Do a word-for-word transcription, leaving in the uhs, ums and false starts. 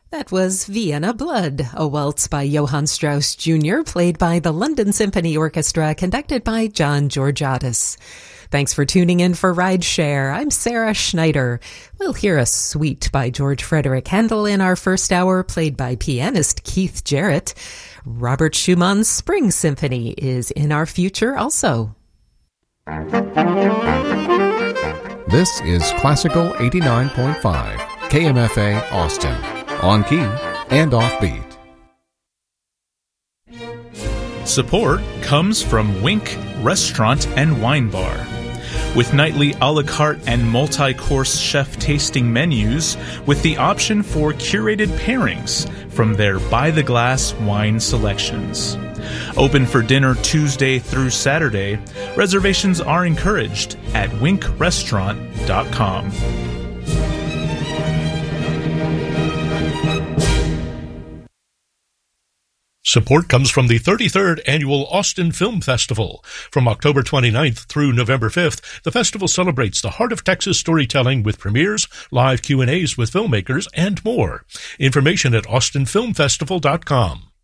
That was Vienna Blood, a waltz by Johann Strauss Junior, played by the London Symphony Orchestra, conducted by John Georgiadis. Thanks for tuning in for Rideshare. I'm Sarah Schneider. We'll hear a suite by George Frederick Handel in our first hour, played by pianist Keith Jarrett. Robert Schumann's Spring Symphony is in our future also. This is Classical eighty-nine point five, K M F A Austin, on key and offbeat. Support comes from Wink Restaurant and Wine Bar. With nightly a la carte and multi-course chef tasting menus with the option for curated pairings from their by-the-glass wine selections. Open for dinner Tuesday through Saturday. Reservations are encouraged at wink restaurant dot com. Support comes from the thirty-third Annual Austin Film Festival. From October twenty-ninth through November fifth, the festival celebrates the heart of Texas storytelling with premieres, live Q and A's with filmmakers, and more. Information at austin film festival dot com.